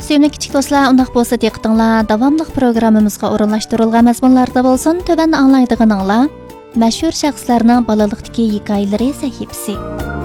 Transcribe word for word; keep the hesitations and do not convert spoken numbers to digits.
Sevimli kichik do'stlar, undaq bo'lsa diqqatinglar davomli programmamizga o'rinlashtirilgan mazmunlarda bo'lsin, tövanda anglaydiganinglar mashhur shaxslarning bolalikdagi hikoyalari sahifasi.